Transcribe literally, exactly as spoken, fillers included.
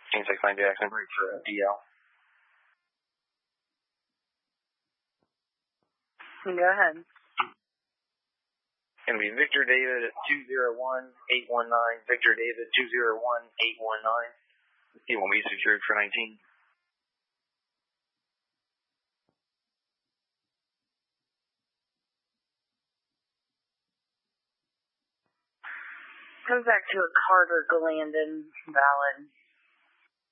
King six nine Jackson. Break for D L. Go ahead. Going to be Victor David two zero one eight one nine. Victor David two zero one eight one nine. He won't be secured for nineteen. Comes back to a Carter Glandon, valid.